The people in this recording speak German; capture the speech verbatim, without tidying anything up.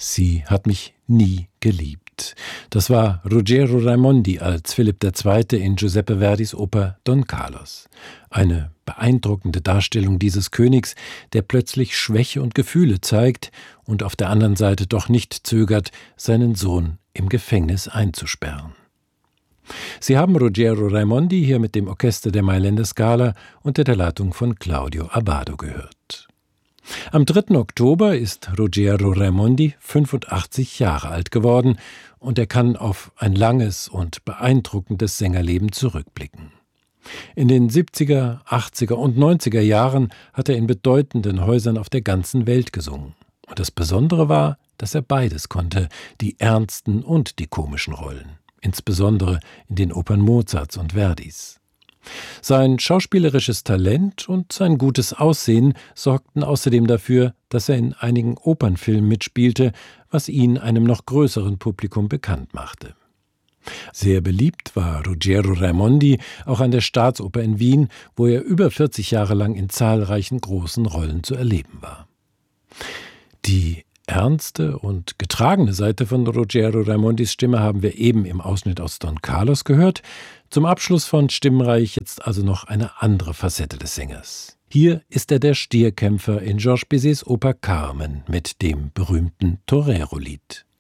Sie hat mich nie geliebt. Das war Ruggero Raimondi als Philipp der Zweite in Giuseppe Verdis Oper Don Carlos. Eine beeindruckende Darstellung dieses Königs, der plötzlich Schwäche und Gefühle zeigt und auf der anderen Seite doch nicht zögert, seinen Sohn im Gefängnis einzusperren. Sie haben Ruggero Raimondi hier mit dem Orchester der Mailänder Scala unter der Leitung von Claudio Abbado gehört. Am dritten Oktober ist Ruggero Raimondi fünfundachtzig Jahre alt geworden und er kann auf ein langes und beeindruckendes Sängerleben zurückblicken. In den siebziger, achtziger und neunziger Jahren hat er in bedeutenden Häusern auf der ganzen Welt gesungen. Und das Besondere war, dass er beides konnte, die ernsten und die komischen Rollen, insbesondere in den Opern Mozarts und Verdis. Sein schauspielerisches Talent und sein gutes Aussehen sorgten außerdem dafür, dass er in einigen Opernfilmen mitspielte, was ihn einem noch größeren Publikum bekannt machte. Sehr beliebt war Ruggero Raimondi auch an der Staatsoper in Wien, wo er über vierzig Jahre lang in zahlreichen großen Rollen zu erleben war. Die ernste und getragene Seite von Ruggero Raimondis Stimme haben wir eben im Ausschnitt aus Don Carlos gehört. Zum Abschluss von Stimmreich jetzt also noch eine andere Facette des Sängers. Hier ist er der Stierkämpfer in Georges Bizets Oper Carmen mit dem berühmten Torero-Lied.